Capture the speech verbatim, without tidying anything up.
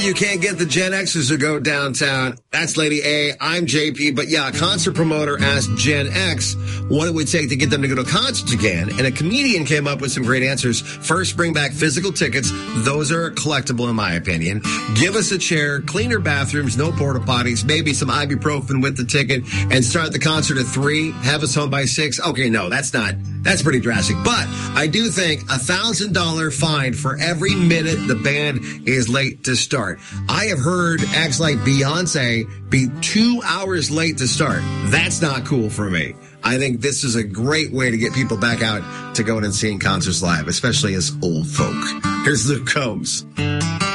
you can't get the Gen Xers to go downtown. That's Lady A. I'm J P. But yeah, a concert promoter asked Gen X what it would take to get them to go to concerts again. And a comedian came up with some great answers. First, bring back physical tickets. Those are collectible in my opinion. Give us a chair, cleaner bathrooms, no porta potties, maybe some ibuprofen with the ticket, and start the concert at three. Have us home by six. Okay, no, that's not, that's pretty drastic. But I do think a thousand dollar fine for every minute the band is late to start. I have heard acts like Beyonce be two hours late to start. That's not cool for me. I think this is a great way to get people back out to going and seeing concerts live, especially as old folk. Here's Luke Combs.